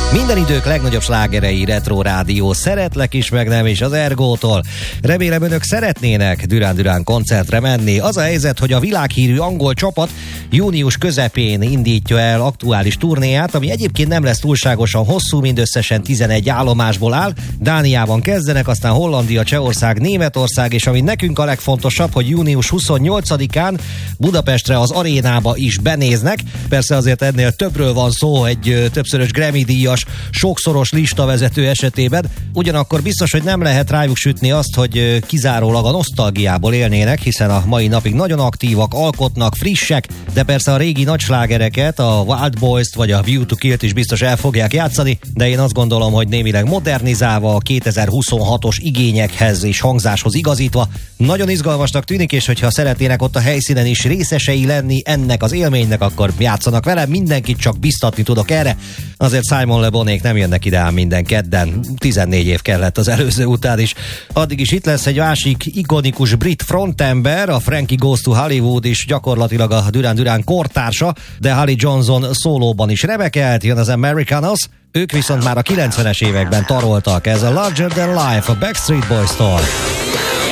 Minden idők legnagyobb slágerei, Retro Rádió, szeretlek is, meg nem is az Ergótól. Remélem önök szeretnének Duran Duran koncertre menni. Az a helyzet, hogy a világhírű angol csapat június közepén indítja el aktuális turnéját, ami egyébként nem lesz túlságosan hosszú, mindösszesen 11 állomásból áll. Dániában kezdenek, aztán Hollandia, Csehország, Németország, és ami nekünk a legfontosabb, hogy június 28-án Budapestre az arénába is benéznek. Persze azért ennél többről van szó egy többszörös Grammy-díjas, sokszoros listavezető esetében. Ugyanakkor biztos, hogy nem lehet rájuk sütni azt, hogy kizárólag a nosztalgiából élnének, hiszen a mai napig nagyon aktívak, alkotnak, frissek, de persze a régi nagyslágereket, a Wild Boys-t vagy a View to Kill-t is biztos el fogják játszani, de én azt gondolom, hogy némileg modernizálva, a 2026-os igényekhez és hangzáshoz igazítva nagyon izgalmasnak tűnik, és hogyha szeretnének ott a helyszínen is részesei lenni ennek az élménynek, akkor játszanak vele, mindenkit csak biztatni tudok erre. Azért Simon Le Bonék nem jönnek ide ám minden kedden, 14 év kellett az előző után is. Addig is itt lesz egy másik ikonikus brit frontember, a Frankie Goes to Hollywood is gyakorlatilag a Duran Duran kortársa, de Holly Johnson szólóban is remekelt, jön az Americanos, ők viszont már a 90-es években taroltak, ez a Larger Than Life a Backstreet Boys-tól.